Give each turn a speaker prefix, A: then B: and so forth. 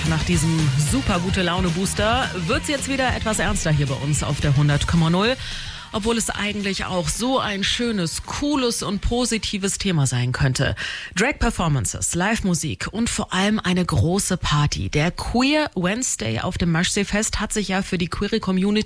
A: nach diesem super gute Laune-Booster wird es jetzt wieder etwas ernster hier bei uns auf der 100,0. Obwohl es eigentlich auch so ein schönes, cooles und positives Thema sein könnte. Drag-Performances, Live-Musik und vor allem eine große Party. Der Queer Wednesday auf dem Maschsee-Fest hat sich ja für die queere Community